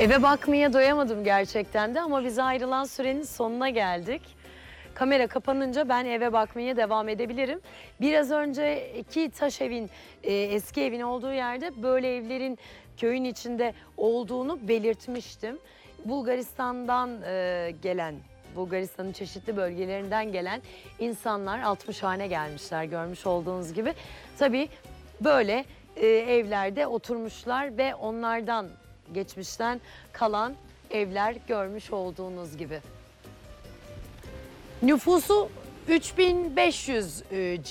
Eve bakmaya doyamadım gerçekten de ama biz ayrılan sürenin sonuna geldik. Kamera kapanınca ben eve bakmaya devam edebilirim. Biraz önceki taş evin, eski evin olduğu yerde böyle evlerin köyün içinde olduğunu belirtmiştim. Bulgaristan'dan gelen, Bulgaristan'ın çeşitli bölgelerinden gelen insanlar 60 hane gelmişler görmüş olduğunuz gibi. Tabii böyle evlerde oturmuşlar ve onlardan geçmişten kalan evler görmüş olduğunuz gibi. Nüfusu 3500